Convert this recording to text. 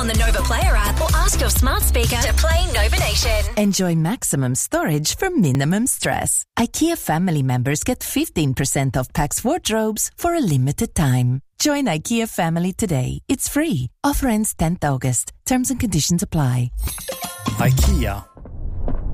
on the Nova Player app or ask your smart speaker to play Nova Nation. Enjoy maximum storage for minimum stress. IKEA family members get 15% off Pax wardrobes for a limited time. Join IKEA family today. It's free. Offer ends 10th August. Terms and conditions apply. IKEA.